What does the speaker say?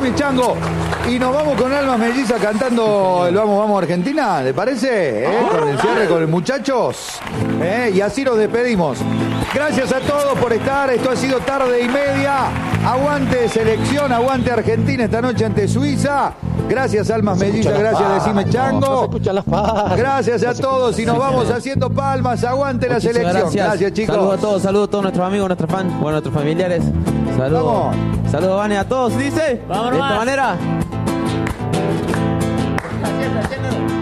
decime, Chango. Y nos vamos con Almas Mellizas cantando el Vamos, Vamos Argentina, ¿le parece? Con el cierre con los muchachos. Y así nos despedimos. Gracias a todos por estar. Esto ha sido Tarde y Media. Aguante selección, aguante Argentina esta noche ante Suiza. Gracias, Almas Mellizas, gracias, decime, Chango. Gracias a todos y nos vamos haciendo palmas. Aguante la selección. Gracias, chicos. Saludos a todos nuestros amigos, nuestros fans, bueno, nuestros familiares. Saludos, Vane, a todos, dice. Vamos, de esta manera.